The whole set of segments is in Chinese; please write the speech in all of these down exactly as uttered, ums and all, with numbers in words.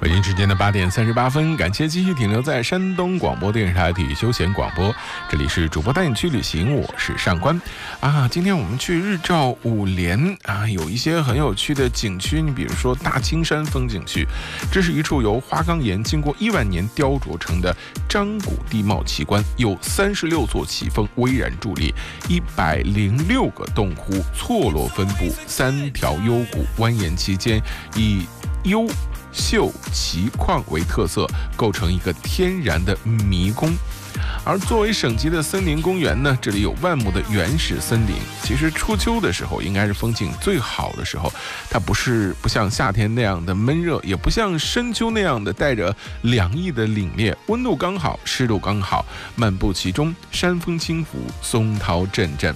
北京时间的八点三十八分，感谢继续停留在山东广播电视台体育休闲广播，这里是主播带你去旅行，我是上官啊。今天我们去日照五连啊，有一些很有趣的景区，你比如说大青山风景区，这是一处由花岗岩经过亿万年雕琢成的章古地貌奇观，有三十六座奇峰巍然伫立，一百零六个洞窟错落分布，三条幽谷蜿蜒其间，以幽秀奇矿为特色，构成一个天然的迷宫。而作为省级的森林公园呢，这里有万亩的原始森林。其实初秋的时候应该是风景最好的时候，它不是不像夏天那样的闷热，也不像深秋那样的带着凉意的凛冽，温度刚好，湿度刚好，漫步其中，山风轻拂，松涛阵阵。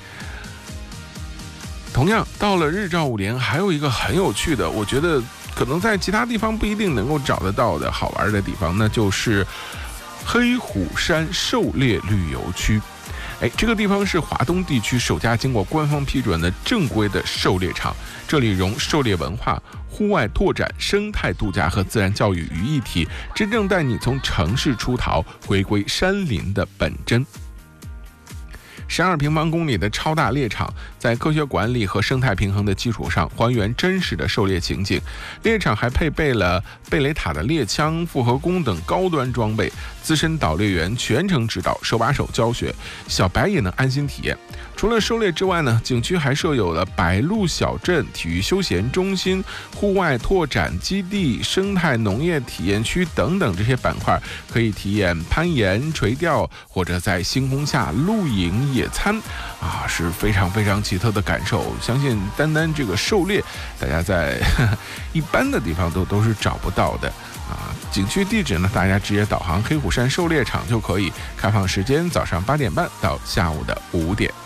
同样到了日照五连，还有一个很有趣的，我觉得可能在其他地方不一定能够找得到的好玩的地方，那就是黑虎山狩猎旅游区。哎，这个地方是华东地区首家经过官方批准的正规的狩猎场，这里融狩猎文化、户外拓展、生态度假和自然教育于一体，真正带你从城市出逃，回归山林的本真。十二平方公里的超大猎场，在科学管理和生态平衡的基础上，还原真实的狩猎情景。猎场还配备了贝雷塔的猎枪、复合弓等高端装备，资深导猎员全程指导，手把手教学，小白也能安心体验。除了狩猎之外呢，景区还设有了白鹿小镇、体育休闲中心、户外拓展基地、生态农业体验区等等这些板块，可以体验攀岩、垂钓，或者在星空下露营野餐啊，是非常非常奇特的感受。相信单单这个狩猎，大家在呵呵一般的地方都都是找不到的啊。景区地址呢，大家直接导航黑虎山狩猎场就可以。开放时间早上八点半到下午的五点。